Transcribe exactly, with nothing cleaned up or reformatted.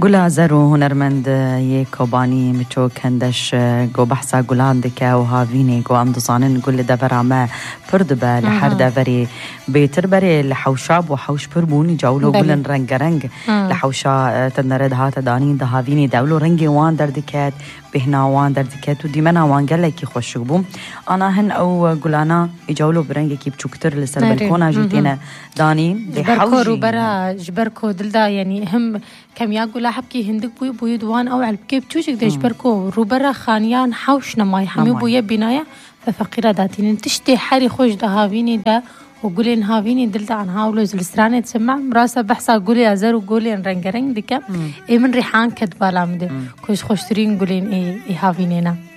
گولا زرو هنرمند یک کبانی مچو کندش گو بحثا گولان دکه و هاوینی گو ام دزانن گول دبرامه پرد به لحر دبری بیتر بری لحوشاب و حوش پربونی جاولو گولن رنگ رنگ لحوشا تنرد هات دانین ده هاوینی دولو رنگی وان در دکت بهناوان در دکت و دیمنا وان گلکی خوش بوم انا هن او گولانا جاولو برنگی کی بچوکتر لسر بالکونا جیتینا دانین ده حوجي جبركو برا جبركو دلدا يعني هم كم يقول حبكي هندك بوي بوي دوان او على بكيب توجك ده جبركو روبرا خانيان حوشنا ماي حمي بويا بنايا ففقيرة داتين تشتي حري خوش ده هاويني ده وقولين هاويني دلدا عن هاولو زلسترانة تسمع مراسة بحثا قولي أزار وقولين رنگ رنگ دكا اي من ريحان كدبالا مده كوش خوشترين قولين اي, اي هاوينينا